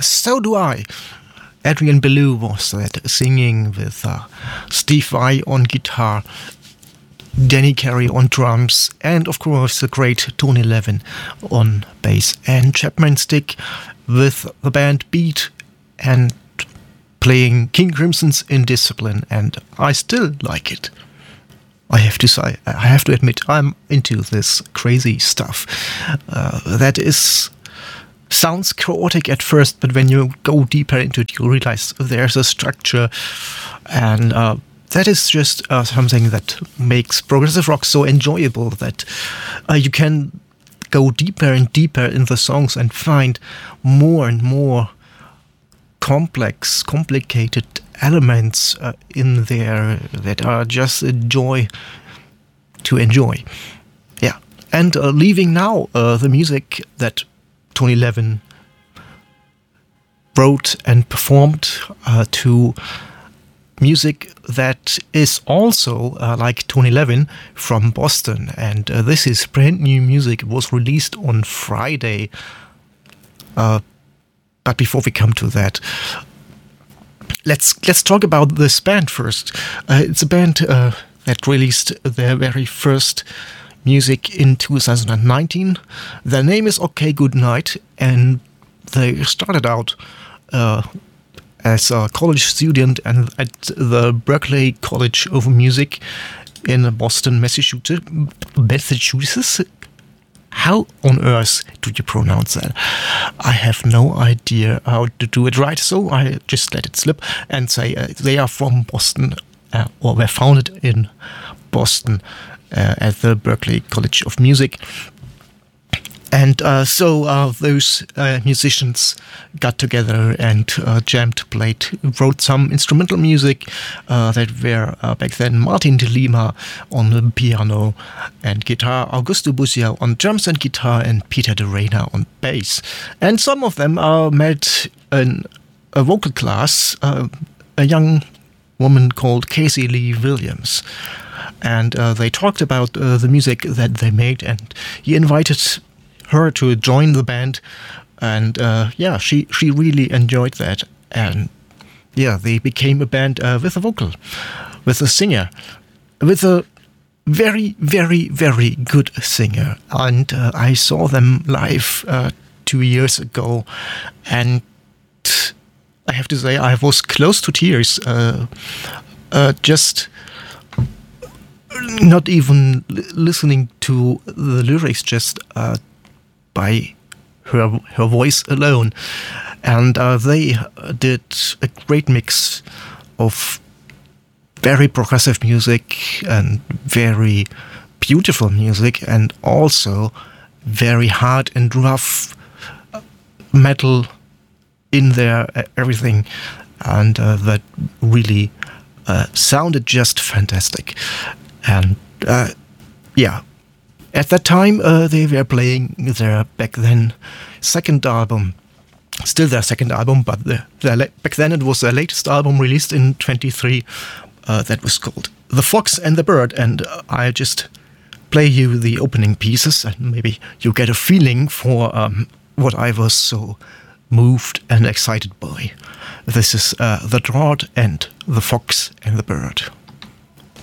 So Do I. Adrian Belew was that, singing with Steve Vai on guitar, Danny Carey on drums, and of course the great Tony Levin on bass, and Chapman Stick with the band Beat and playing King Crimson's Indiscipline, and I still like it. I have to say, I have to admit, I'm into this crazy stuff. That sounds chaotic at first, but when you go deeper into it, you realize there's a structure, and that is just something that makes progressive rock so enjoyable, that you can go deeper and deeper in the songs and find more and more complicated elements in there that are just a joy to enjoy. Yeah, and leaving now the music that Tony Levin wrote and performed to music that is also, like Tony Levin, from Boston. And this is brand new music. It was released on Friday. But before we come to that, let's talk about this band first. It's a band that released their very first music in 2019. Their name is OK Goodnight, and they started out as a college student and at the Berklee College of Music in Boston, Massachusetts. How on earth do you pronounce that? I have no idea how to do it right, so I just let it slip and say they are from Boston, or were founded in Boston at the Berklee College of Music. And so those musicians got together and jammed, played, wrote some instrumental music that were back then Martin de Lima on the piano and guitar, Augusto Busia on drums and guitar, and Peter de Reina on bass. And some of them met in a vocal class, a young woman called Casey Lee Williams. And they talked about the music that they made, and he invited her to join the band, and she really enjoyed that, and they became a band with a vocal, with a singer, with a very, very, very good singer. And I saw them live 2 years ago, and I have to say I was close to tears, just not even listening to the lyrics, just by her voice alone. And they did a great mix of very progressive music and very beautiful music, and also very hard and rough metal in there, everything. And that really sounded just fantastic. And at that time, they were playing their back then second album. Still their second album, but back then it was their latest album, released in 23, that was called The Fox and the Bird. And I'll just play you the opening pieces, and maybe you get a feeling for what I was so moved and excited by. This is The Drought and The Fox and the Bird.